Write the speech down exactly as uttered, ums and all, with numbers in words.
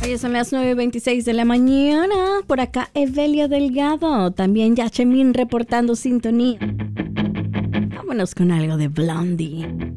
Oye, son las nueve y veintiséis de la mañana. Por acá, Evelia Delgado. También Yachemín reportando sintonía. Vámonos con algo de Blondie.